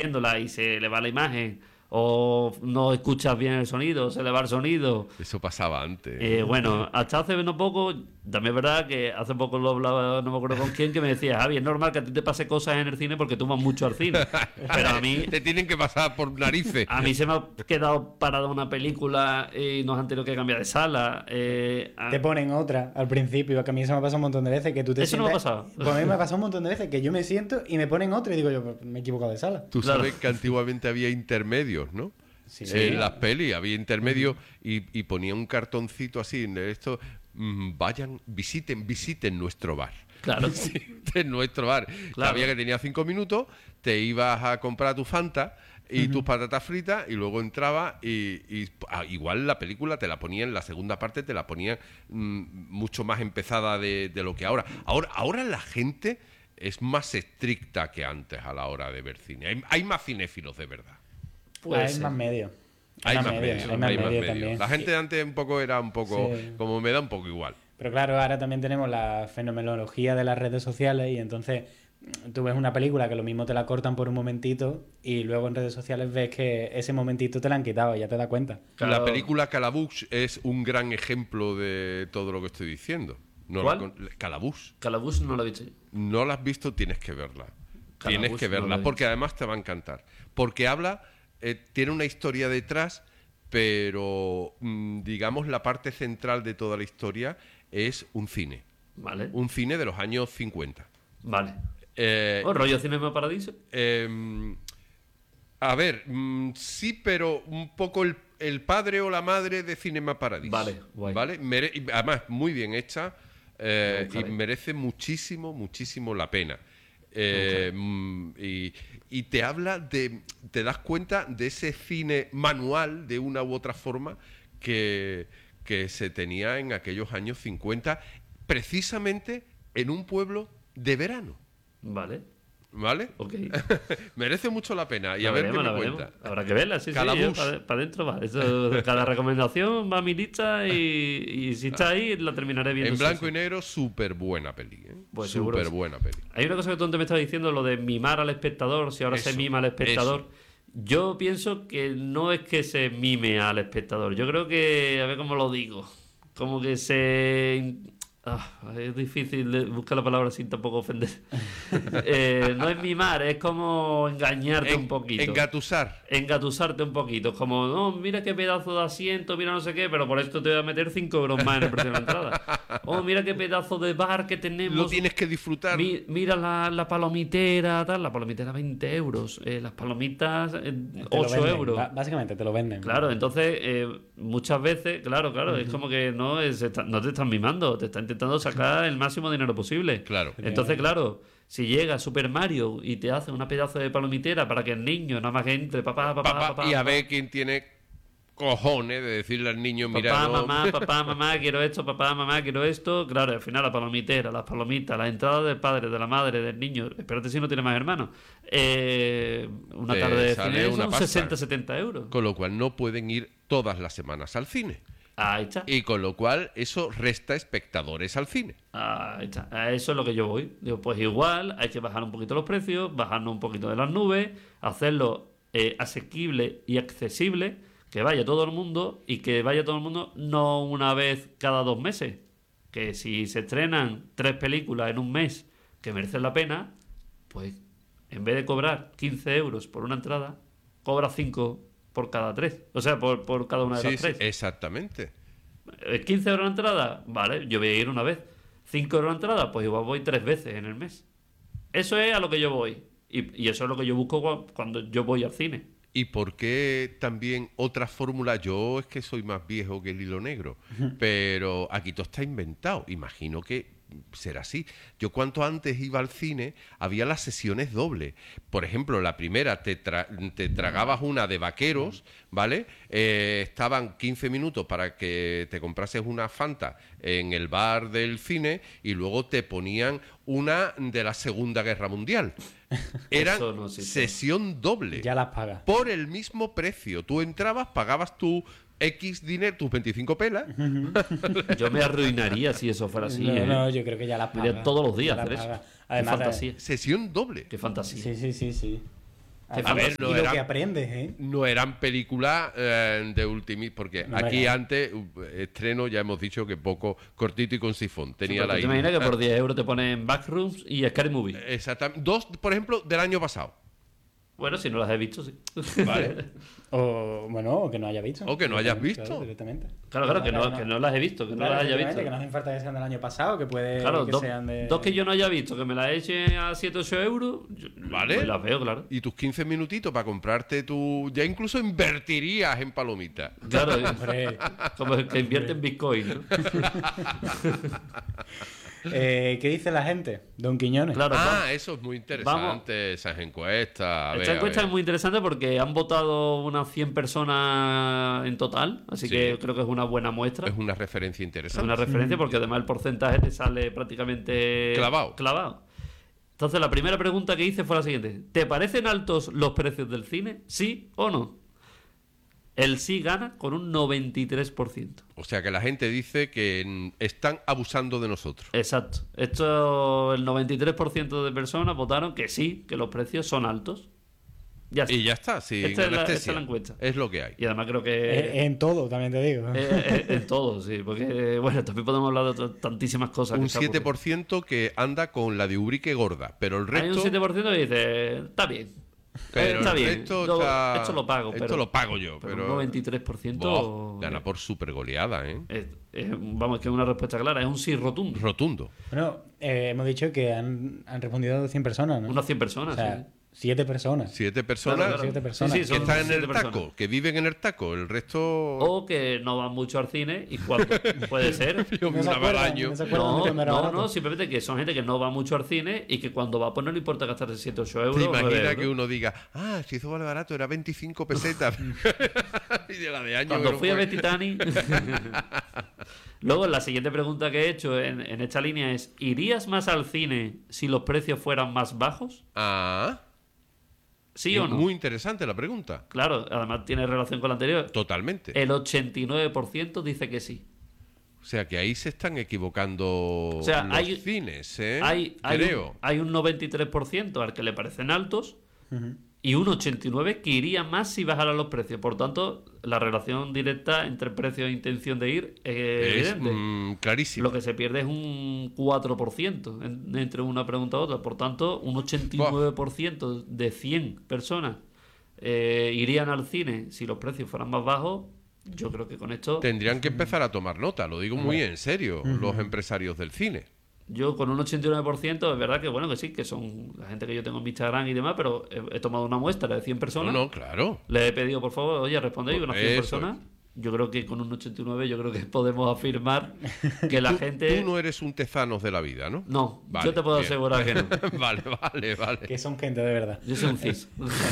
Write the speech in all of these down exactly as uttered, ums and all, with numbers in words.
viéndola y se le va la imagen, o no escuchas bien el sonido, se le va el sonido. Eso pasaba antes. Eh, bueno, hasta hace no poco, también es verdad que hace poco lo hablaba, no me acuerdo con quién, que me decía, Javi, es normal que a ti te pase cosas en el cine porque tú vas mucho al cine. Pero a mí... Te tienen que pasar por narices. A mí se me ha quedado parada una película y nos han tenido que cambiar de sala. Eh, a... Te ponen otra al principio, que a mí eso me ha pasado un montón de veces, que tú te Eso no me ha pasado. Pues a mí me ha pasado un montón de veces, que yo me siento y me ponen otra y digo yo, pues me he equivocado de sala. Tú Claro. sabes que antiguamente había intermedios, ¿no? Sí. En las pelis había intermedios y, y ponía un cartoncito así en esto, mmm, vayan, visiten, visiten nuestro bar. Claro. Visiten nuestro bar. Claro. Sabía que tenía cinco minutos, te ibas a comprar tu Fanta y uh-huh. tus patatas fritas y luego entraba y, y ah, igual la película te la ponían, la segunda parte te la ponían mmm, mucho más empezada de, de lo que ahora. Ahora. Ahora la gente es más estricta que antes a la hora de ver cine. Hay, hay más cinéfilos de verdad. Pues hay ser. más medio. Hay, hay más medio, medio, hay más, hay más medio, medio también. La gente de antes un poco era un poco, sí. como me da un poco igual. Pero claro, ahora también tenemos la fenomenología de las redes sociales y entonces tú ves una película que lo mismo te la cortan por un momentito y luego en redes sociales ves que ese momentito te la han quitado y ya te das cuenta. Claro. La película Calabush es un gran ejemplo de todo lo que estoy diciendo. No ¿Cuál? La, Calabush. Calabush no la he visto. No la has visto, tienes que verla. Calabush, tienes que verla no porque además te va a encantar. Porque habla... Eh, tiene una historia detrás, pero mmm, digamos la parte central de toda la historia es un cine. Vale. Un cine de los años cincuenta. Vale. Eh, ¿O rollo Cinema Paradiso? Eh, a ver, mmm, sí, pero un poco el, el padre o la madre de Cinema Paradiso. Vale, guay. ¿Vale? Mere- y además, muy bien hecha eh, y merece muchísimo, muchísimo la pena. Eh, okay. y, y te habla de, te das cuenta de ese cine manual de una u otra forma que, que se tenía en aquellos años cincuenta, precisamente en un pueblo de verano. Vale. ¿Vale? Ok. Merece mucho la pena. Y la a ver veremos, qué me veremos. cuenta. Habrá que verla, sí, Calabush. sí. Para pa adentro va. Eso, cada recomendación va a mi lista y, y si está ahí la terminaré viendo. En blanco sí, y negro, súper buena peli. ¿eh? Pues súper sí. buena peli. Hay una cosa que tú antes me estabas diciendo, lo de mimar al espectador, si ahora eso, se mima al espectador. Eso. Yo pienso que no es que se mime al espectador. Yo creo que, a ver cómo lo digo, como que se... Ah, es difícil de buscar la palabra sin tampoco ofender. eh, no es mimar, es como engañarte en, un poquito. Engatusar. Engatusarte un poquito. Es como, no, mira qué pedazo de asiento, mira no sé qué, pero por esto te voy a meter cinco euros más en el precio de la entrada. Oh, mira qué pedazo de bar que tenemos. Lo tienes que disfrutar. Mi, mira la, la palomitera, tal. La palomitera veinte euros. Eh, las palomitas eh, ocho euros. B- básicamente te lo venden. Claro, entonces eh, muchas veces, claro, claro, uh-huh. es como que no, es, no te están mimando, te están intentando sacar el máximo dinero posible. Claro. Entonces, claro, si llega Super Mario y te hace una pedazo de palomitera para que el niño nada más que entre, papá, papá, papá, papá y a papá. ver quién tiene cojones de decirle al niño, mira, papá, no... mamá, papá, mamá, quiero esto, papá, mamá, quiero esto. Claro, al final la palomitera, las palomitas, las entradas del padre, de la madre, del niño. Espérate si no tiene más hermanos. Eh, una Te tarde de sale cine una son pasta. sesenta, setenta euros. Con lo cual no pueden ir todas las semanas al cine. Ahí está. Y con lo cual eso resta espectadores al cine. Ahí está. A eso es lo que yo voy. Digo, pues igual hay que bajar un poquito los precios, bajarnos un poquito de las nubes, hacerlo eh, asequible y accesible, que vaya todo el mundo y que vaya todo el mundo no una vez cada dos meses. Que si se estrenan tres películas en un mes que merecen la pena, pues en vez de cobrar quince euros por una entrada, cobra cinco por cada tres. O sea, por, por cada una de sí, las tres. Sí, exactamente. ¿quince euros la entrada? Vale, yo voy a ir una vez. ¿cinco euros la entrada? Pues igual voy tres veces en el mes. Eso es a lo que yo voy. Y, y eso es lo que yo busco cuando yo voy al cine. ¿Y por qué también otra fórmula? Yo es que soy más viejo que el hilo negro, pero aquí todo está inventado. Imagino que será así. Yo cuanto antes iba al cine, había las sesiones dobles. Por ejemplo, la primera te, tra- te tragabas una de vaqueros, ¿vale? Eh, estaban quince minutos para que te comprases una Fanta en el bar del cine y luego te ponían una de la Segunda Guerra Mundial. Era no, sí, sesión doble. Ya las pagas. Por el mismo precio. Tú entrabas, pagabas tu X dinero, tus veinticinco pelas. Yo me arruinaría si eso fuera así. No, ¿eh? no, yo creo que ya las pagas. Iría todos los días Ya hacer las eso. pagas. Qué Además, fantasía. Sesión doble. Qué fantasía. Sí, sí, sí, sí. A ver, y no lo eran- que aprendes, ¿eh? No eran películas eh, de ultimate, porque No, aquí venga. antes, uh, estreno, ya hemos dicho que poco, cortito y con sifón. Tenía Pero la tú te idea. imaginas que por diez euros te ponen Backrooms y Scary Movie. Exactamente. Dos, por ejemplo, del año pasado. Bueno, si no las he visto, sí. Vale. O, bueno, o que no haya visto. O que no hayas Directamente, visto. claro, directamente. Claro, claro, que no, que no las he visto, que no Claro, las haya efectivamente, visto. que no hacen falta que sean del año pasado, que puede Claro, que dos, sean de... dos que yo no haya visto, que me las echen a siete o ocho euros, yo- Vale. pues las veo, claro. Y tus quince minutitos para comprarte tu... Ya incluso invertirías en palomitas. Claro, Hombre, como el que invierte en Bitcoin, ¿no? eh, ¿qué dice la gente? Don Quiñones. Claro, Ah, vamos. eso es muy interesante, esas encuestas. A Esta ver, a encuesta ver. es muy interesante porque han votado unas cien personas en total, así Sí. que creo que es una buena muestra. Es una referencia Es interesante. una referencia porque además el porcentaje te sale prácticamente Clavado. clavado. Entonces la primera pregunta que hice fue la siguiente. ¿Te parecen altos los precios del cine? ¿Sí o no? El sí gana con un noventa y tres por ciento. O sea que la gente dice que mm, están abusando de nosotros. Exacto. Esto, el noventa y tres por ciento de personas votaron que sí, que los precios son altos. Ya está. Y ya está, sin Esta es la- anestesia. esta es la encuesta. Es lo que hay. Y además creo que... Eh, en todo, también te digo. Eh, eh, en todo, sí, porque bueno, también podemos hablar de otras tantísimas cosas. que Un está siete ocurriendo. por ciento que anda con la de Ubrique gorda, pero el Hay un resto... siete por ciento que dice, está bien. Pero está el bien. resto Yo- está- Esto lo pago, esto pero, lo pago yo, pero pero- un noventa y tres por ciento... Boh, gana por super goleada, ¿eh? es- es- vamos, que es una respuesta clara, es un sí rotundo. Rotundo. Bueno, eh, hemos dicho que han, han respondido cien personas, ¿no? Unas cien personas, O sea, sí. siete personas. Siete personas Claro, claro. Siete personas. Sí, que sí, son están en siete el personas. taco, que viven en el taco. El resto... O que no van mucho al cine y cuatro. Puede ser. Yo vi No se una vez al acuerdan, año. no se acuerdan de No, cuando era no, barato. no, simplemente que son gente que no va mucho al cine y que cuando va, pues no le importa gastarse siete o ocho euros. ¿Te o nueve imaginas euros. que uno diga, ah, si hizo vale barato, era veinticinco pesetas? Y de la de año Cuando que no fui a fue. ver Titanic. Luego, la siguiente pregunta que he hecho en, en esta línea es: ¿irías más al cine si los precios fueran más bajos? Ah, ¿Sí o no? muy interesante la pregunta. Claro, además tiene relación con la anterior. Totalmente. El ochenta y nueve por ciento dice que sí. O sea que ahí se están equivocando sea, los hay- cines, ¿eh? Hay, hay, un, Creo. hay un noventa y tres por ciento al que le parecen altos Ujú. y un ochenta y nueve por ciento que iría más si bajaran los precios. Por tanto, la relación directa entre precio e intención de ir es Es evidente. mm, clarísimo. Lo que se pierde es un cuatro por ciento en- entre una pregunta y otra. Por tanto, un ochenta y nueve por ciento de cien personas eh, irían al cine si los precios fueran más bajos. Yo creo que con esto, Tendrían que empezar a tomar nota, lo digo muy en serio, los empresarios del cine. yo con un ochenta y nueve por ciento, es verdad que bueno, que sí, que son la gente que yo tengo en mi Instagram y demás, pero he, he tomado una muestra de cien No, personas. no, claro. Le he pedido, por favor, oye, respondéis Pues unas cien eso personas. Yo creo que con un ochenta y nueve yo creo que podemos afirmar que la Tú- gente... Tú no eres un tezanos de la vida, ¿no? No, Vale, yo te puedo bien. asegurar que no. vale, vale, vale. Que son gente de verdad. Yo soy un cis.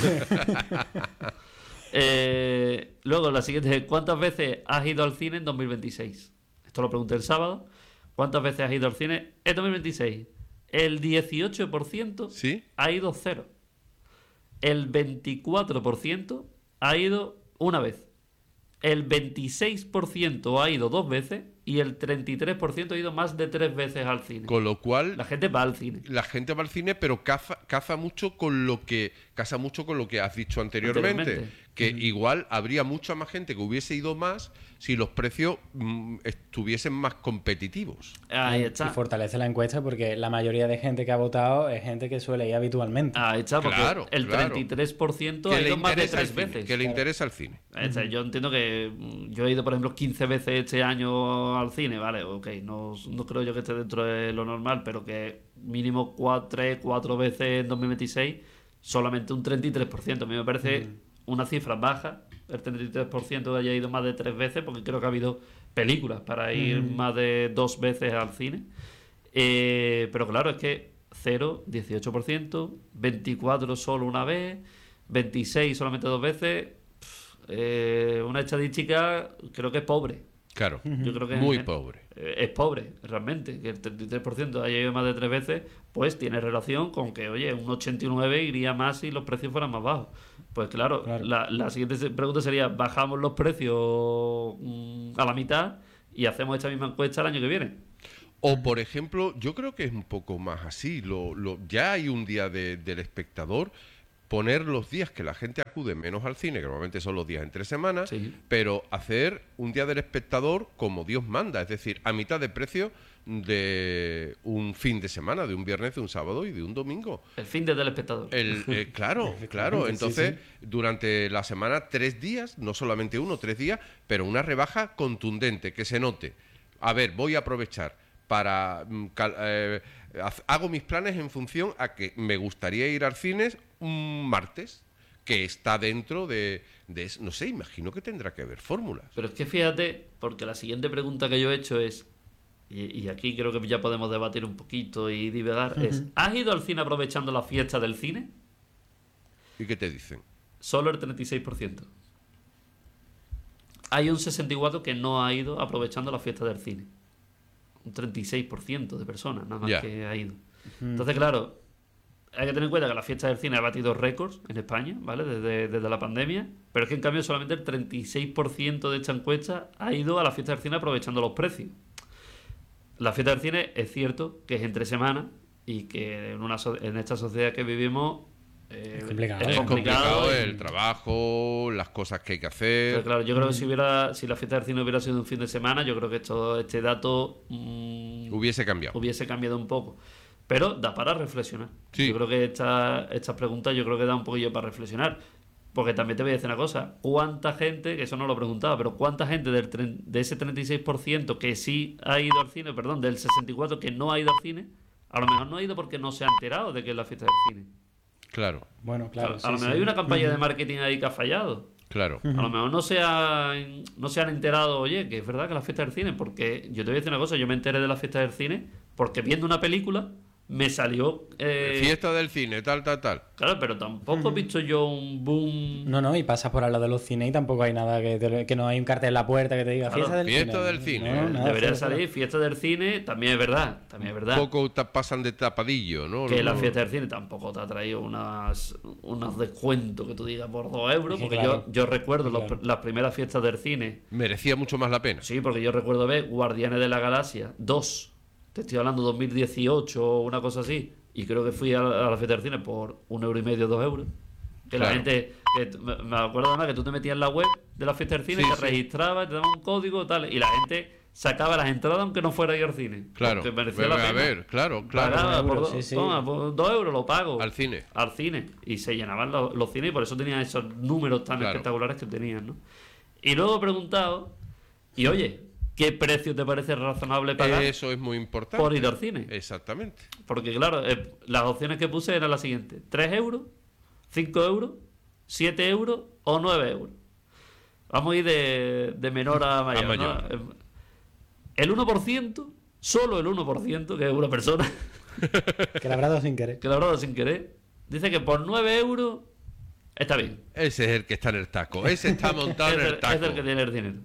Eh, luego, la siguiente es: ¿cuántas veces has ido al cine en dos mil veintiséis? Esto lo pregunté el sábado. ¿Cuántas veces has ido al cine en dos mil veintiséis? El dieciocho por ciento ¿Sí? ha ido cero. El veinticuatro por ciento ha ido una vez. El veintiséis por ciento ha ido dos veces. Y el treinta y tres por ciento ha ido más de tres veces al cine. Con lo cual, La gente va al cine. la gente va al cine, pero caza, caza mucho con lo que casa mucho con lo que has dicho anteriormente, Anteriormente. que igual habría mucha más gente que hubiese ido más si los precios mm, estuviesen más competitivos. Ahí Y está. fortalece la encuesta porque la mayoría de gente que ha votado es gente que suele ir habitualmente. Ahí está, porque Claro, el claro. treinta y tres por ciento ha Que le ido más de interesa el tres cine, veces. que le interesa el cine. O sea, yo entiendo que mm, yo he ido, por ejemplo, quince veces este año al cine, vale, ok, no, no creo yo que esté dentro de lo normal, pero que mínimo tres, cuatro veces en dos mil veintiséis, solamente un treinta y tres por ciento. A mí me parece una cifra baja, el treinta y tres por ciento de haya ido más de tres veces, porque creo que ha habido películas para ir más de dos veces al cine. Eh, pero claro, es que cero, dieciocho por ciento, veinticuatro solo una vez, veintiséis solamente dos veces. Pff, eh, una estadística creo que es pobre. Claro, Yo creo que muy eh, pobre. eh, es pobre, realmente. Que el treinta y tres por ciento haya ido más de tres veces, pues tiene relación con que, oye, un ochenta y nueve iría más si los precios fueran más bajos. Pues claro, Claro. La, la siguiente se- pregunta sería: ¿bajamos los precios mm, a la mitad y hacemos esta misma encuesta el año que viene? O, por ejemplo, yo creo que es un poco más así. Lo, lo, ya hay un día de- del espectador, poner los días que la gente acude menos al cine, que normalmente son los días entre semanas, Sí. pero hacer un día del espectador como Dios manda, es decir, a mitad de precio de un fin de semana, de un viernes, de un sábado y de un domingo. El fin de del espectador. El, eh, claro, claro. Sí, Entonces, sí. durante la semana, tres días, no solamente uno, tres días, pero una rebaja contundente, que se note. A ver, voy a aprovechar para... mm, cal- eh, haz- hago mis planes en función a que me gustaría ir al cine un martes, que está dentro de, de eso. No sé, imagino que tendrá que haber fórmulas. Pero es que fíjate, porque la siguiente pregunta que yo he hecho es, y, y aquí creo que ya podemos debatir un poquito y divagar, es, ¿has ido al cine aprovechando la fiesta del cine? ¿Y qué te dicen? Solo el treinta y seis por ciento. Hay un sesenta y cuatro por ciento que no ha ido aprovechando la fiesta del cine. Un treinta y seis por ciento de personas, nada más Ya. que ha ido. Entonces, claro, hay que tener en cuenta que la fiesta del cine ha batido récords en España, ¿vale? Desde, desde la pandemia. Pero es que en cambio solamente el treinta y seis por ciento de esta encuesta ha ido a la fiesta del cine aprovechando los precios. La fiesta del cine es cierto que es entre semana y que en, una so- en esta sociedad que vivimos eh, Es complicado. Es complicado complicado y- el trabajo, las cosas que hay que hacer. Pero claro, yo creo que si hubiera si la fiesta del cine hubiera sido un fin de semana, yo creo que esto este dato mm, Hubiese cambiado. hubiese cambiado un poco. Pero da para reflexionar. Sí. Yo creo que esta, estas preguntas yo creo que da un poquillo para reflexionar. Porque también te voy a decir una cosa. ¿Cuánta gente, que eso no lo he preguntado, pero cuánta gente del tren- de ese treinta y seis por ciento que sí ha ido al cine, perdón, del sesenta y cuatro por ciento que no ha ido al cine, a lo mejor no ha ido porque no se ha enterado de que es la fiesta del cine? Claro, Bueno, claro. a sí, a lo mejor sí. hay una campaña de marketing ahí que ha fallado. claro. A lo mejor no se, han, no se han enterado, oye, que es verdad que la fiesta del cine, porque yo te voy a decir una cosa, yo me enteré de la fiesta del cine porque viendo una película me salió... eh, Fiesta del cine, tal, tal, tal. Claro, pero tampoco he visto yo un boom... No, no, y pasas por al lado de los cines y tampoco hay nada que, te- que no hay un cartel en la puerta que te diga Claro, fiesta del fiesta cine. del cine. No, nada, Debería cero, cero. salir fiesta del cine, también es verdad, también es verdad. Poco ta- pasan de tapadillo, ¿no? Que la No- fiesta del cine tampoco te ha traído unas, unos descuentos que tú digas por dos euros, Sí, porque claro. yo, yo recuerdo los- Claro. las primeras fiestas del cine. Merecía mucho más la pena. Sí, porque yo recuerdo ver Guardianes de la Galaxia dos, te estoy hablando dos mil dieciocho o una cosa así, y creo que fui a la, a la fiesta del cine por un euro y medio, dos euros. Que la Claro. gente, que t- me me acuerdo además que tú te metías en la web de la fiesta del cine, Sí, te sí. registrabas, te daban un código tal, y la gente sacaba las entradas aunque no fuera a ir al cine. Claro. Porque merecía Ve- la a pena. ver, claro, claro. Pagaba Dos por euros, dos, sí, sí. toma, por dos euros lo pago. Al cine. Al cine. Y se llenaban los, los cines y por eso tenían esos números tan Claro. espectaculares que tenían, ¿no? Y luego he preguntado, y oye, ¿qué precio te parece razonable pagar Eso es muy importante. por ir al cine? Exactamente. Porque claro, eh, las opciones que puse eran las siguientes. tres euros, cinco euros, siete euros o nueve euros. Vamos a ir de, de menor a mayor. ¿no? mayor. El uno por ciento, solo el uno por ciento, que es una persona Que la habrá dado sin querer. que lo habrá dado sin querer, dice que por nueve euros está bien. Ese es el que está en el taco. Ese está montado Es en el, el es taco. el que tiene el dinero.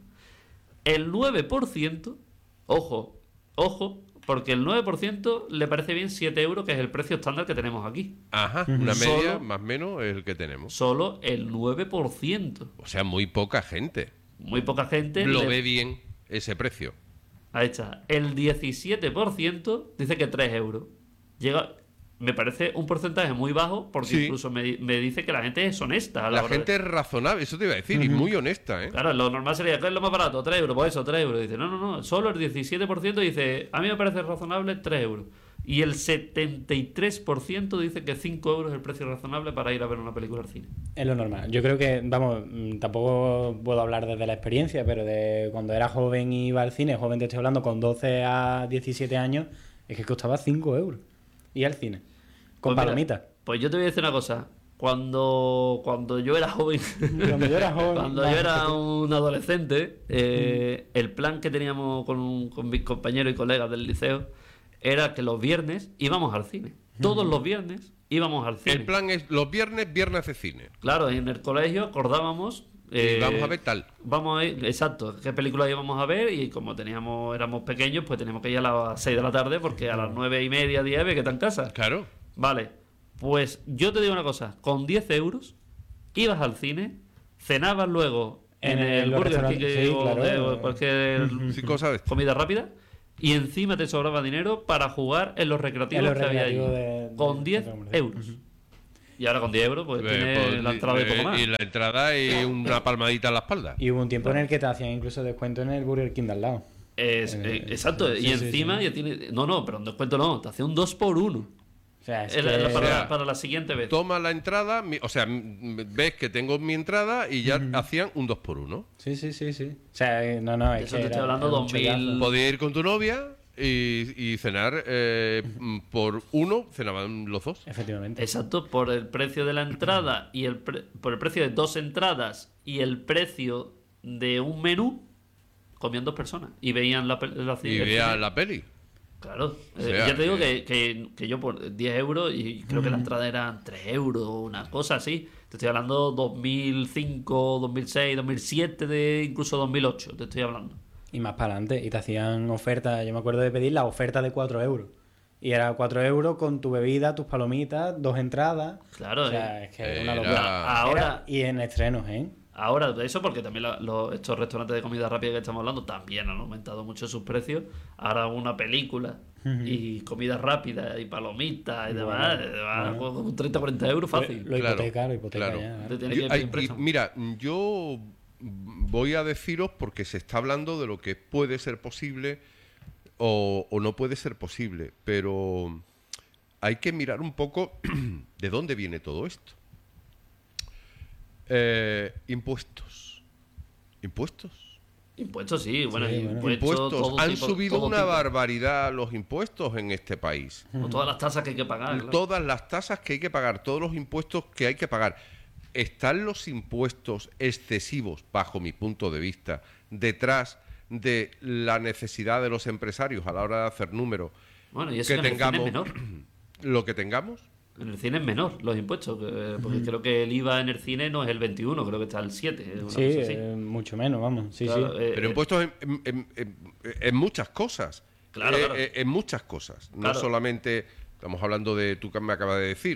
El nueve por ciento, ojo, ojo, porque el nueve por ciento le parece bien siete euros, que es el precio estándar que tenemos aquí. Ajá, una media Solo- más o menos es el que tenemos. Solo el nueve por ciento. O sea, muy poca gente Muy poca gente lo le- ve bien ese precio. Ahí está. El diecisiete por ciento dice que tres euros. Llega, me parece un porcentaje muy bajo porque Sí. incluso me, me dice que la gente es honesta. A la La hora de- gente es razonable, eso te iba a decir, y muy honesta, ¿eh? Claro, lo normal sería, ¿qué es lo más barato? tres euros, pues eso, tres euros. Dice, no, no, no, solo el diecisiete por ciento dice, a mí me parece razonable tres euros. Y el setenta y tres por ciento dice que cinco euros es el precio razonable para ir a ver una película al cine. Es lo normal. Yo creo que, vamos, mm, tampoco puedo hablar desde la experiencia, pero de cuando era joven y iba al cine, joven te estoy hablando, con doce a diecisiete años, es que costaba cinco euros. Ir al cine. Con Pues mira, palomitas. Pues yo te voy a decir una cosa. Cuando, cuando yo era joven, Cuando yo era joven. cuando yo era un adolescente, eh, el plan que teníamos con, con mis compañeros y colegas del liceo era que los viernes íbamos al cine. Todos los viernes íbamos al cine. El plan es los viernes, viernes de cine. Claro, en el colegio acordábamos. Y eh, vamos a ver tal. Vamos a ir, exacto, qué película íbamos a ver y como teníamos éramos pequeños, pues teníamos que ir a las seis de la tarde porque a las nueve y media, diez había que estar en casa. Claro. Vale, pues yo te digo una cosa, con diez euros ibas al cine, cenabas luego en, En el los Burger King restaurantes, que- sí, o claro. de- o cualquier Sí, cosas de estas. comida rápida y encima te sobraba dinero para jugar en los recreativos En los que había allí. recreativos de- de- con diez de- de- euros. Y ahora con diez euros, pues Eh, tiene pues, la entrada de poco eh, más. Y la entrada y una palmadita en la espalda. Y hubo un tiempo en el que te hacían incluso descuento en el Burger King de al lado. Es- Eh, eh, exacto, sí, y sí, encima sí. ya tiene. No, no, pero un descuento no, te hace un dos por uno. O sea, es Es la- que- la- para, O sea, la, para la siguiente vez. Toma la entrada, mi- o sea, m- ves que tengo mi entrada y ya hacían un dos por uno. Sí, sí, sí, sí. O sea, eh, no, no, De es eso que te estoy era- hablando era un dos mil. chollazo. Podías ir con tu novia y, y cenar eh, m, por uno, cenaban los dos. Efectivamente. Exacto, por el precio de la entrada y el pre- por el precio de dos entradas y el precio de un menú, comían dos personas y veían la, pel- la Y el vean cine. la peli. Claro, O eh, sea, ya te digo que- que, que, que yo por diez euros y creo que la entrada era tres euros, una cosa así. Te estoy hablando dos mil cinco, dos mil seis, dos mil siete, de incluso dos mil ocho, te estoy hablando. Y más para adelante. Y te hacían ofertas. Yo me acuerdo de pedir la oferta de cuatro euros. Y era cuatro euros con tu bebida, tus palomitas, dos entradas. Claro, O sea, eh. es que era una Era- locura. Ahora- Era- y en estrenos, ¿eh? Ahora, de eso, porque también la- los- estos restaurantes de comida rápida que estamos hablando también han aumentado mucho sus precios. Ahora una película y comida rápida y palomitas y demás, Bueno, eh, va bueno. con treinta a cuarenta euros fácil. Lo Claro, hipoteca, lo hipoteca claro. ya. Te tiene Yo- que ay, pedir y préstamo. mira, yo voy a deciros porque se está hablando de lo que puede ser posible o, o no puede ser posible, pero hay que mirar un poco de dónde viene todo esto. Eh, impuestos. Impuestos. Impuestos, sí, bueno, Sí, y bueno. impuestos, Impuestos. todo Han tipo- subido todo una tipo. barbaridad los impuestos en este país. Con todas las tasas que hay que pagar. claro. Todas las tasas que hay que pagar, todos los impuestos que hay que pagar. ¿Están los impuestos excesivos, bajo mi punto de vista, detrás de la necesidad de los empresarios a la hora de hacer números? Bueno, y eso Que que en el cine tengamos es menor. lo que tengamos. En el cine es menor los impuestos, que- porque creo que el I V A en el cine no es el veintiuno, creo que está el siete. Una Sí, cosa así. eh, mucho menos, vamos. Sí, Claro, sí. eh, Pero eh, impuestos en, en- en- en- en muchas cosas. Claro, Eh, claro. eh, en muchas cosas. No Claro. solamente, estamos hablando de, tú que me acabas de decir,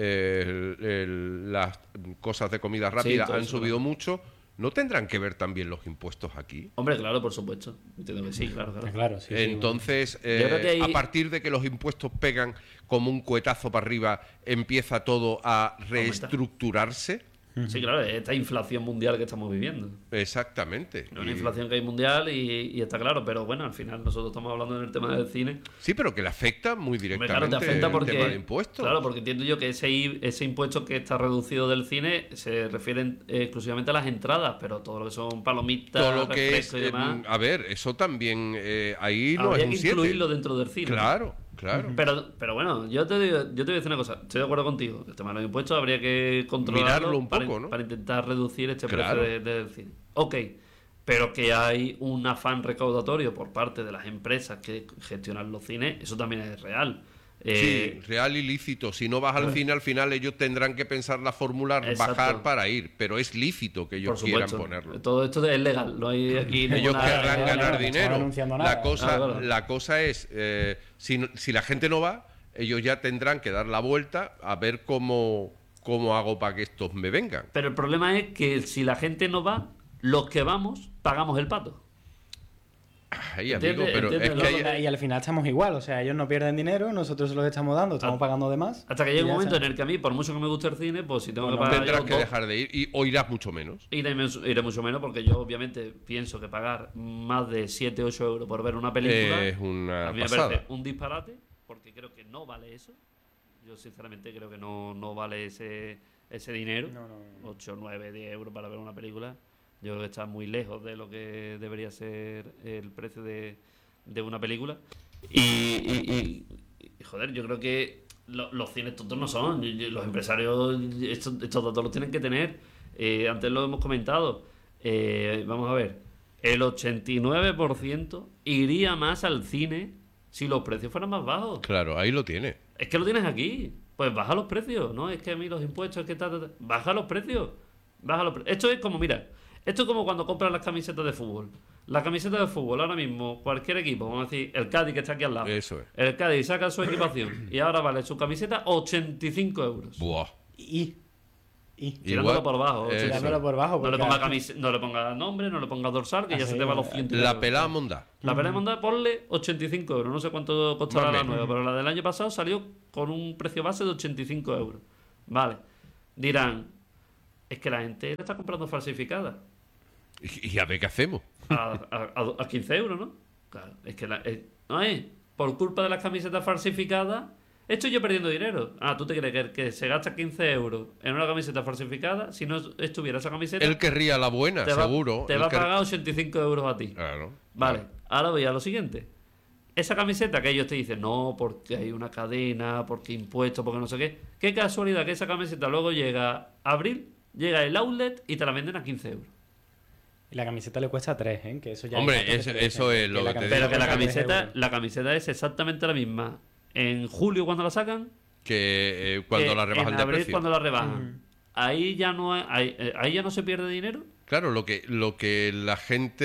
eh, el- el- las cosas de comida rápida todo han eso, subido claro. mucho. ¿No tendrán que ver también los impuestos aquí? Hombre, claro, por supuesto. Entiendo que sí, claro, claro. Está claro, sí, sí, bueno. Entonces, eh, Yo creo que ahí- a partir de que los impuestos pegan como un cuetazo para arriba, empieza todo a reestructurarse. Sí, claro, esta inflación mundial que estamos viviendo. Exactamente. Es una Y- inflación que hay mundial y, y está claro, pero bueno, al final nosotros estamos hablando en el tema del cine. Sí, pero que le afecta muy Hombre, directamente claro, te afecta el porque. tema de impuestos. Claro, porque entiendo yo que ese, I- ese impuesto que está reducido del cine se refiere eh, exclusivamente a las entradas, pero todo lo que son palomitas, todo lo que es, refrescos y demás, eh, a ver, eso también eh, ahí no habría es un que siete. incluirlo dentro del cine. Claro, claro. Pero, pero bueno, yo te, digo, yo te voy a decir una cosa, estoy de acuerdo contigo. El tema de los impuestos habría que controlarlo Mirarlo un para, poco, ¿no? para intentar reducir este Claro. precio de- del cine. Ok, pero que hay un afán recaudatorio por parte de las empresas que gestionan los cines, eso también es real. Eh, Sí, real y lícito. Si no vas al cine, al final ellos tendrán que pensar la fórmula, Exacto. bajar para ir. Pero es lícito que ellos por quieran supuesto. ponerlo. Todo esto es legal, no hay aquí Ellos ninguna- querrán no, ganar no, no dinero. están anunciando nada. La cosa, Claro, claro. la cosa es, eh, si, no- si la gente no va, ellos ya tendrán que dar la vuelta a ver cómo, cómo hago para que estos me vengan. Pero el problema es que si la gente no va, los que vamos pagamos el pato. Ay, Entiende- amigo, pero entiende es que lo hay- Y al final estamos igual, o sea, ellos no pierden dinero, nosotros se los estamos dando, estamos Ah. pagando de más. Hasta que y llegue un ya momento está. en el que a mí, por mucho que me guste el cine, pues si tengo Bueno, que pagar tendrás yo que dos- dejar de ir y o irás mucho menos. Iré, mes- iré mucho menos porque yo obviamente pienso que pagar más de siete ocho euros por ver una película Es una a mí me pasada. parece un disparate porque creo que no vale eso. Yo sinceramente creo que no, no vale ese, ese dinero. No, no, no. ocho, nueve, diez euros para ver una película. Yo creo que está muy lejos de lo que debería ser el precio de, de una película. Y, y- y- y, joder, yo creo que lo- los cines tontos no son. Y- y Los empresarios estos, estos datos los tienen que tener. Eh, antes lo hemos comentado. Eh, vamos a ver. El ochenta y nueve por ciento iría más al cine si los precios fueran más bajos. Claro, ahí lo tiene. Es que lo tienes aquí. Pues baja los precios, ¿no? Es que a mí los impuestos, es que ta, ta, ta. Baja los precios. Baja los pre- Esto es como, mira, esto es como cuando compras las camisetas de fútbol. La camiseta de fútbol, ahora mismo, cualquier equipo, vamos a decir, el Cádiz que está aquí al lado. Eso es. El Cádiz saca su equipación y ahora vale su camiseta ochenta y cinco euros. Buah. Y, y Tirándolo por bajo. eso. tirándolo por bajo. No le, porque ponga al- camise- no le ponga nombre, no le ponga dorsal, que ya Ah, se sí, te va a los eh, cien La euros. pelada monda. La pelea de Monda, ponle ochenta y cinco euros. No sé cuánto costará Más la menos. nueva, pero la del año pasado salió con un precio base de ochenta y cinco euros. Vale. dirán, es que la gente está comprando falsificada. Y, y a ver qué hacemos. A, a, a quince euros, ¿no? Claro, es que la, es, no es por culpa de las camisetas falsificadas, estoy yo perdiendo dinero. Ah, ¿tú te crees que, que se gasta quince euros en una camiseta falsificada? Si no estuviera esa camiseta, Él querría la buena, te va, seguro. te Él va a quer- pagar ochenta y cinco euros a ti. Claro. Vale, claro. ahora voy a lo siguiente. Esa camiseta que ellos te dicen, no, porque hay una cadena, porque impuestos, porque no sé qué. Qué casualidad que esa camiseta luego llega a abril, llega el outlet y te la venden a quince euros. Y la camiseta le cuesta tres, ¿eh? Que eso ya hay Hombre, fotos que eso- te dicen eso es lo la que te camiseta Pero que la cuesta tres camiseta, euros. la camiseta es exactamente la misma en julio cuando la sacan, Que eh, cuando que la rebajan en de abril precio. cuando la rebajan. Ahí ya no hay- ahí, eh, ahí ya no se pierde dinero. Claro, lo que, lo que la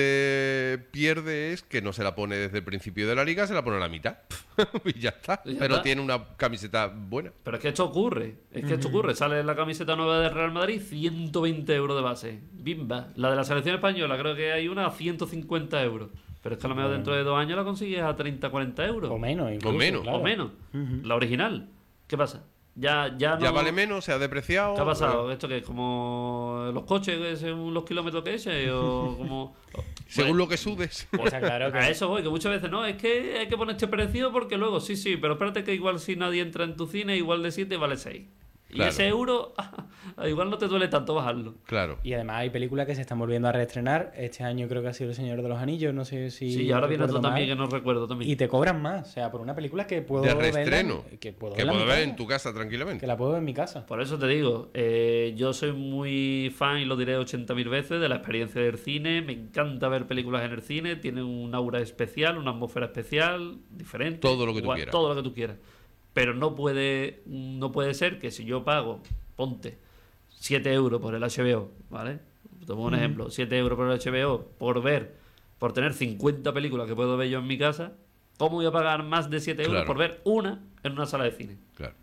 gente pierde es que no se la pone desde el principio de la liga, se la pone a la mitad. Y ya está. Y ya Pero está. tiene una camiseta buena. Pero es que esto ocurre, es que esto ocurre. Sale la camiseta nueva del Real Madrid, ciento veinte euros de base. Bimba. La de la selección española, creo que hay una a ciento cincuenta euros. Pero es que a lo mejor dentro de dos años la consigues a treinta, cuarenta euros. O menos, incluso, menos. claro. O menos. La original. ¿Qué pasa? Ya, ya no. Ya vale menos, se ha depreciado. ¿Qué ha pasado? ¿Esto que es como los coches que según los kilómetros que eches? O como. Según lo que sudes. O sea, claro que A eso voy, que muchas veces no, es que hay que poner este precio porque luego, sí, sí, pero espérate que igual si nadie entra en tu cine, igual de siete vale seis. Y Claro. ese euro, igual no te duele tanto bajarlo. Claro. Y además hay películas que se están volviendo a reestrenar. Este año creo que ha sido El Señor de los Anillos, no sé si. Sí, y ahora viene otro recuerdo también que mal. no recuerdo también. Y te cobran más. O sea, por una película que puedo De verla- reestreno. que puedo, Que verla puedo mi ver casa, en tu casa tranquilamente. Que la puedo ver en mi casa. Por eso te digo, eh, yo soy muy fan, y lo diré ochenta mil veces, de la experiencia del cine. Me encanta ver películas en el cine. Tiene un aura especial, una atmósfera especial, diferente. Todo lo que tú igual, quieras. Todo lo que tú quieras. Pero no puede, no puede ser que si yo pago, ponte, siete euros por el H B O, ¿vale? Tomo un ejemplo, siete euros por el H B O, por ver, por tener cincuenta películas que puedo ver yo en mi casa, ¿cómo voy a pagar más de siete euros Claro. por ver una en una sala de cine? Claro.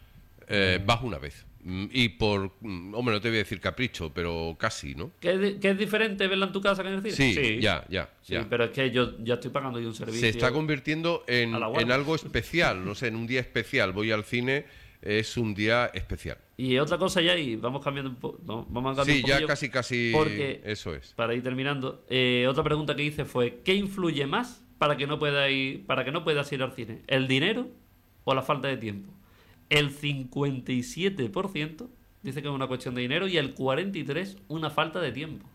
Eh, vas una vez. Mm, Y por. mm, Hombre, no te voy a decir capricho, pero casi, ¿no? ¿Que es, di- que es diferente verla en tu casa que en el cine? Sí, ya, ya, Sí, ya. pero es que yo ya estoy pagando yo un servicio. Se está convirtiendo en, a la guarda. en algo especial, no sé, en un día especial. Voy al cine, es un día especial. Y otra cosa ya, y vamos cambiando un poco. Vamos a cambiar Sí, un ya poquillo, casi, casi porque- eso es. Para ir terminando, eh, otra pregunta que hice fue: ¿qué influye más para que no pueda ir, para que no puedas ir al cine? ¿El dinero o la falta de tiempo? El cincuenta y siete por ciento dice que es una cuestión de dinero y el cuarenta y tres por ciento una falta de tiempo.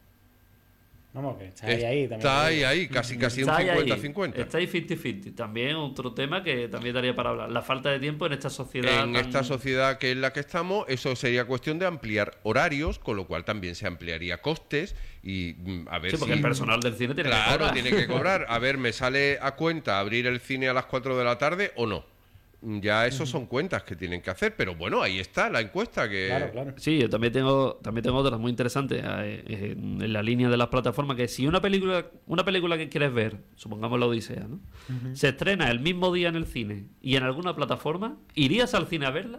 Vamos, que está ahí, ahí también. Está ahí, ahí, casi, casi un Está ahí, ahí. cincuenta cincuenta. Está ahí cincuenta cincuenta. También otro tema que también daría para hablar. La falta de tiempo en esta sociedad. En tan- esta sociedad que es la que estamos, eso sería cuestión de ampliar horarios, con lo cual también se ampliaría costes y mm, a ver Sí, porque si... el personal del cine tiene que Claro, cobrar. tiene que cobrar. A ver, ¿me sale a cuenta abrir el cine a las cuatro de la tarde o no? Ya eso son cuentas que tienen que hacer, pero bueno, ahí está la encuesta que... Claro, claro. Sí, yo también tengo, también tengo otras muy interesantes eh, eh, en la línea de las plataformas, que si una película, una película que quieres ver, supongamos la Odisea, ¿no? Se estrena el mismo día en el cine y en alguna plataforma, ¿irías al cine a verla?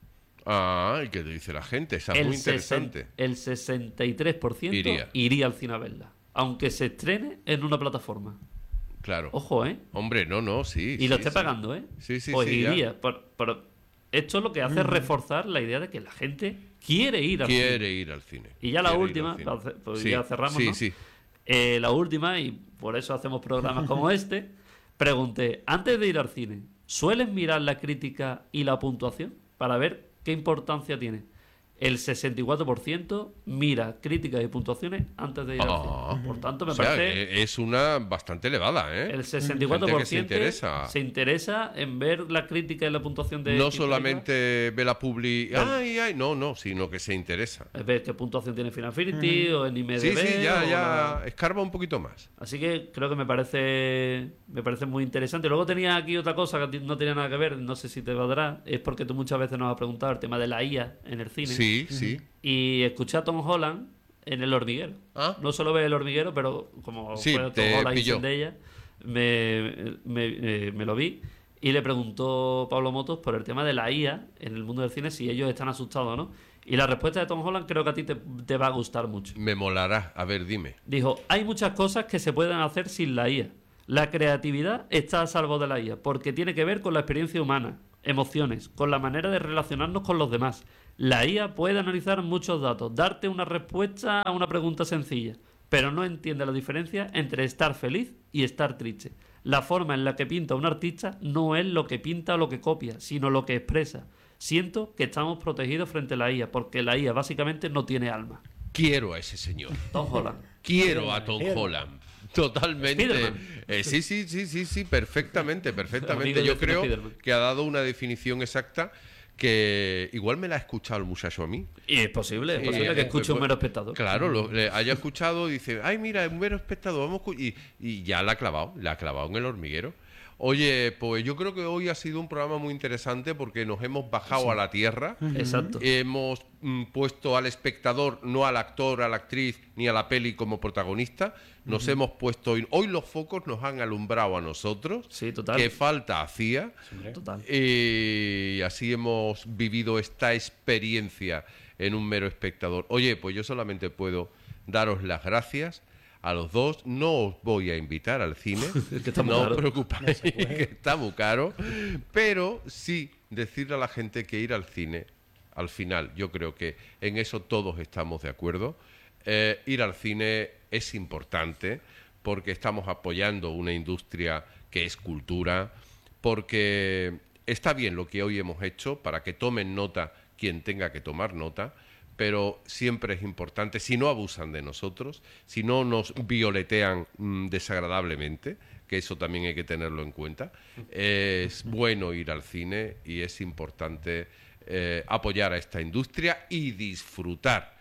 Ah, ¿y qué te dice la gente? Esa es El muy sesen- interesante. el sesenta y tres por ciento Iría. iría al cine a verla, aunque se estrene en una plataforma. Claro. Ojo, ¿eh? Hombre, no, no, sí. Y lo sí, esté sí. pagando, ¿eh? Sí, sí, pues sí, ya. iría. Por- por- esto es lo que hace reforzar la idea de que la gente quiere ir al cine. Quiere ir al cine. Y ya la Quiere ir última, al cine. para hacer- pues Sí, ya cerramos, sí, ¿no? sí. Eh, la última, y por eso hacemos programas como este, pregunté, antes de ir al cine, ¿sueles mirar la crítica y la puntuación para ver qué importancia tiene? El sesenta y cuatro por ciento mira críticas y puntuaciones antes de ir Ah. al cine. Por tanto, me O sea, parece... eh, es una bastante elevada, ¿eh? El sesenta y cuatro por ciento Gente que se interesa. se interesa en ver la crítica y la puntuación de... No X película. solamente ve la publi... Claro. Ay, ay, no, no, sino que se interesa. Es ver qué puntuación tiene Final Fantasy o en IMDb. Sí, sí, ya, o ya. la- Escarba un poquito más. Así que creo que me parece me parece muy interesante. Luego tenía aquí otra cosa que a ti no tenía nada que ver, no sé si te valdrá, es porque tú muchas veces nos has preguntado el tema de la I A en el cine. Sí, sí. Y escuché a Tom Holland en El Hormiguero. Ah. No solo ve El Hormiguero, pero como Sí, fue Tom te Holland y pilló. Zendaya, me, me, eh, me lo vi y le preguntó Pablo Motos por el tema de la I A en el mundo del cine, si ellos están asustados o no. Y la respuesta de Tom Holland creo que a ti te, te va a gustar mucho. Me molará. A ver, dime. Dijo, hay muchas cosas que se pueden hacer sin la I A. La creatividad está a salvo de la I A, porque tiene que ver con la experiencia humana, emociones, con la manera de relacionarnos con los demás. La I A puede analizar muchos datos, darte una respuesta a una pregunta sencilla, pero no entiende la diferencia entre estar feliz y estar triste. La forma en la que pinta un artista no es lo que pinta o lo que copia, sino lo que expresa. Siento que estamos protegidos frente a la I A, porque la I A básicamente no tiene alma. Quiero a ese señor. Tom Holland. Quiero a Tom Holland. Totalmente. Eh, sí, sí, sí, sí, sí, perfectamente, perfectamente. Yo creo que ha dado una definición exacta que igual me la ha escuchado el muchacho a mí. Y es posible, es Sí, posible eh, que escuche pues, un mero espectador. Claro, lo, le haya escuchado y dice, ay, mira, es un mero espectador, vamos cu-", y, y ya la ha clavado, la ha clavado en el hormiguero. Oye, pues yo creo que hoy ha sido un programa muy interesante porque nos hemos bajado sí. a la tierra. Exacto. Hemos mm, puesto al espectador, no al actor, a la actriz, ni a la peli como protagonista. Nos uh-huh. hemos puesto... Hoy los focos nos han alumbrado a nosotros. Sí, total. Qué falta hacía. Sí, total. Y así hemos vivido esta experiencia en un mero espectador. Oye, pues yo solamente puedo daros las gracias a los dos. No os voy a invitar al cine, no os preocupéis, no que está muy caro, pero sí decirle a la gente que ir al cine, al final, yo creo que en eso todos estamos de acuerdo. Eh, ir al cine es importante porque estamos apoyando una industria que es cultura, porque está bien lo que hoy hemos hecho, para que tomen nota quien tenga que tomar nota, pero siempre es importante, si no abusan de nosotros, si no nos violetean mmm, desagradablemente, que eso también hay que tenerlo en cuenta, es bueno ir al cine y es importante eh, apoyar a esta industria y disfrutar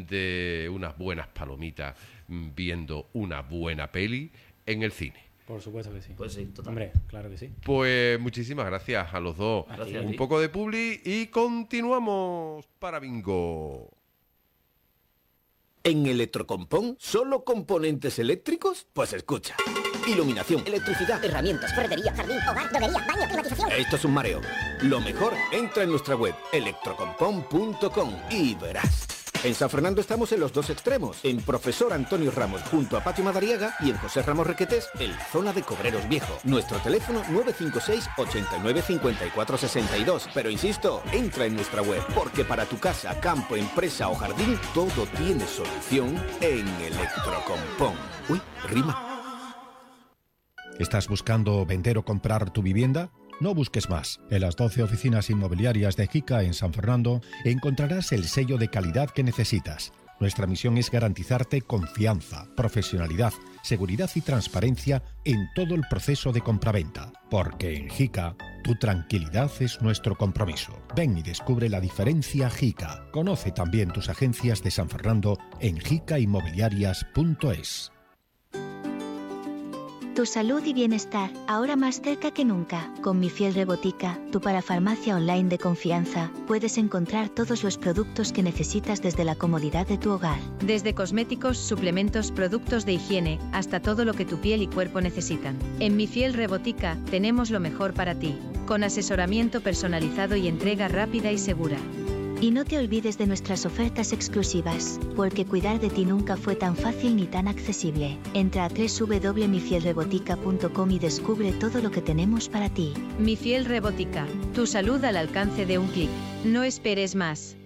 de unas buenas palomitas mmm, viendo una buena peli en el cine. Por supuesto que sí. Pues sí, total. Hombre, claro que sí. Pues muchísimas gracias a los dos. Gracias. Un poco de publi y continuamos para Bingo. ¿En Electrocompón solo componentes eléctricos? Pues escucha. Iluminación, electricidad, herramientas, ferretería, jardín, hogar, droguería, baño, climatización. Esto es un mareo. Lo mejor, entra en nuestra web electrocompón punto com y verás. En San Fernando estamos en los dos extremos, en Profesor Antonio Ramos junto a Patio Madariaga y en José Ramos Requetés en la zona de Cobreros Viejo. Nuestro teléfono nueve cinco seis, ocho nueve, cinco cuatro seis dos. Pero insisto, entra en nuestra web, porque para tu casa, campo, empresa o jardín, todo tiene solución en Electrocompón. Uy, rima. ¿Estás buscando vender o comprar tu vivienda? No busques más. En las doce oficinas inmobiliarias de Jica en San Fernando encontrarás el sello de calidad que necesitas. Nuestra misión es garantizarte confianza, profesionalidad, seguridad y transparencia en todo el proceso de compraventa. Porque en Jica, tu tranquilidad es nuestro compromiso. Ven y descubre la diferencia Jica. Conoce también tus agencias de San Fernando en jica inmobiliarias punto es. Tu salud y bienestar, ahora más cerca que nunca. Con Mi Fiel Rebotica, tu parafarmacia online de confianza, puedes encontrar todos los productos que necesitas desde la comodidad de tu hogar. Desde cosméticos, suplementos, productos de higiene, hasta todo lo que tu piel y cuerpo necesitan. En Mi Fiel Rebotica, tenemos lo mejor para ti, con asesoramiento personalizado y entrega rápida y segura. Y no te olvides de nuestras ofertas exclusivas, porque cuidar de ti nunca fue tan fácil ni tan accesible. Entra a doble u doble u doble u punto mi fiel rebotica punto com y descubre todo lo que tenemos para ti. Mi Fiel Rebotica, tu salud al alcance de un clic. No esperes más.